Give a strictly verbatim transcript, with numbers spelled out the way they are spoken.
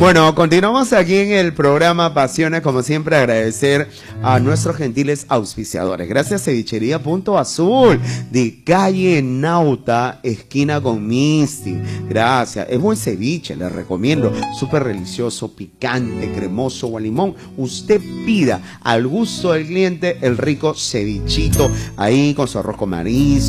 Bueno, continuamos aquí en el programa Pasiones, como siempre agradecer a nuestros gentiles auspiciadores. Gracias Cevichería Punto Azul, de calle Nauta, esquina con Misty. Gracias, es buen ceviche, les recomiendo, súper delicioso, picante, cremoso o a limón. Usted pida al gusto del cliente el rico cevichito, ahí con su arroz con marisco,